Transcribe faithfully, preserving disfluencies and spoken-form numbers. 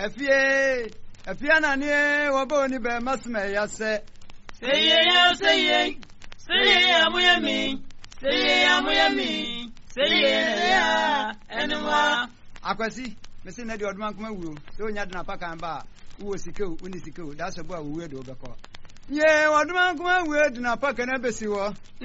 Efie, Efiana ne waboni be masme yase. Say ye, say ye, say ye, amuyami, say ye, amuyami, say ye, enwa. Akwasi, mesi na di odman kuma wuro. So nya na paka mba, uwo sikeu, uni sikeu. That's a boy we do beko. Ye, odman kuma we do na paka na besi wo.